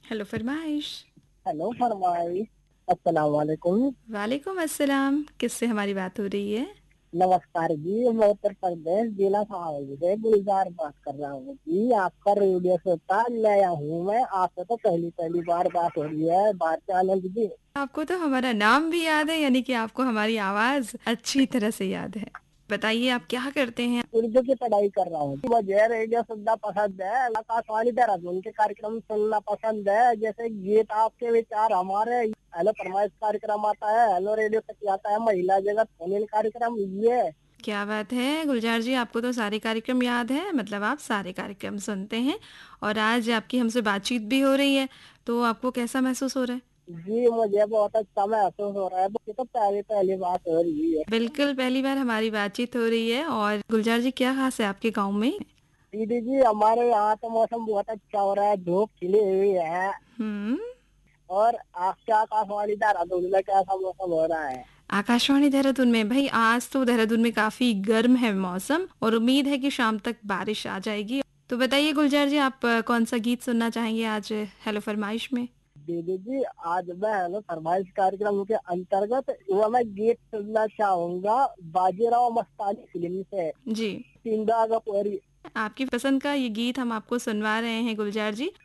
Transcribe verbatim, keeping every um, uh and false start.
Hello फरमाइश। Hello फरमाइश। अस्सलाम वालेकुम। वालेकुम अस्सलाम। किससे हमारी बात हो रही है? नमस्कार जी, मैं उत्तर प्रदेश जिला सावली से गुलजार बात कर रहा हूँ जी। आपका रेडियो श्रोता नया हूँ मैं, आपसे तो पहली पहली बार बात हो रही है। बात का आनंद जी। आपको तो हमारा नाम भी याद है, यानी कि आपको हमारी आवाज अच्छी तरह से याद है। बताइए आप क्या करते हैं? उर्दू की पढ़ाई कर रहा हूँ। मुझे रेडियो सुनना पसंद है, आकाशवाणी देहरादून के कार्यक्रम सुनना पसंद है। जैसे गीत आपके विचार हमारे, हेलो फरमाइश कार्यक्रम आता है, हेलो रेडियो सखी आता है, महिला जगत फोन इन कार्यक्रम ये। क्या बात है गुलजार जी, आपको तो सारे कार्यक्रम याद है, मतलब आप सारे कार्यक्रम सुनते हैं। और आज आपकी हमसे बातचीत भी हो रही है, तो आपको कैसा महसूस हो रहा है? जी मुझे बहुत अच्छा महसूस हो रहा है, ये तो पहली पहली बात हो रही है। बिल्कुल पहली बार हमारी बातचीत हो रही है। और गुलजार जी क्या खास है आपके गांव में? दीदी जी हमारे यहाँ तो मौसम बहुत अच्छा हो रहा है, धूप खिली हुई है। हम्म। और आपके आकाशवाणी देहरादून में कैसा मौसम हो रहा है? आकाशवाणी देहरादून में भाई आज तो देहरादून में काफी गर्म है मौसम, और उम्मीद है कि शाम तक बारिश आ जाएगी। तो बताइए गुलजार जी, आप अ, कौन सा गीत सुनना चाहेंगे आज हेलो फरमाइश में? दीदी जी आज मैं है ना फरमाइश कार्यक्रम के अंतर्गत वो मैं गीत सुनना चाहूंगा, बाजीराव मस्तानी फिल्म से, जी। सिंदा गपोरी। आपकी पसंद का ये गीत हम आपको सुनवा रहे हैं गुलजार जी।